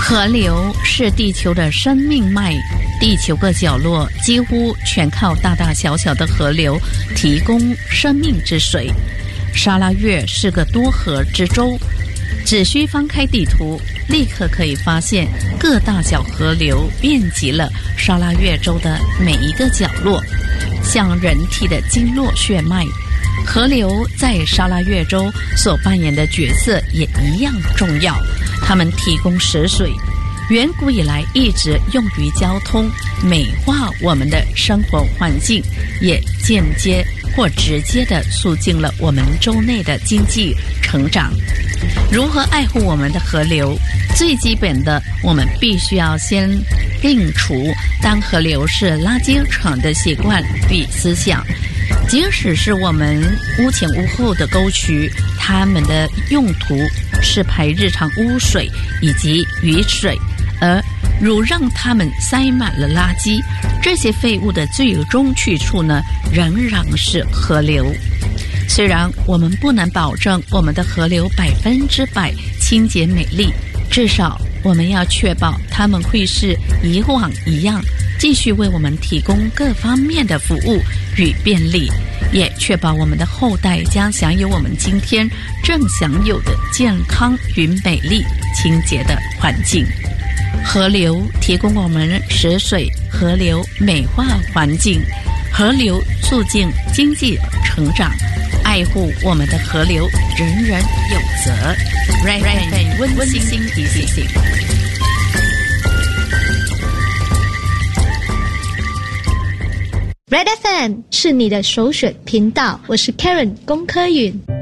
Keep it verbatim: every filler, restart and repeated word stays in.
河流是地球的生命脉，地球各角落几乎全靠大大小小的河流提供生命之水。沙拉越是个多河之洲，只需翻开地图，立刻可以发现各大小河流遍及了沙拉越州的每一个角落，像人体的经络血脉。河流在沙拉越州所扮演的角色也一样重要，它们提供食水，远古以来一直用于交通，美化我们的生活环境，也间接或直接地促进了我们州内的经济成长。如何爱护我们的河流？最基本的，我们必须要先摒除当河流是垃圾场的习惯与思想。即使是我们屋前屋后的沟渠，它们的用途是排日常污水以及雨水，而如让它们塞满了垃圾，这些废物的最终去处呢，仍然是河流。虽然我们不能保证我们的河流百分之百清洁美丽，至少我们要确保它们会是以往一样，继续为我们提供各方面的服务与便利，也确保我们的后代将享有我们今天正享有的健康与美丽清洁的环境。河流提供我们食水，河流美化环境，河流促进经济成长，爱护我们的河流，人人有责。Ray Ray 温馨提醒。 Red F M 是你的首选频道，我是 Karen 龚科允。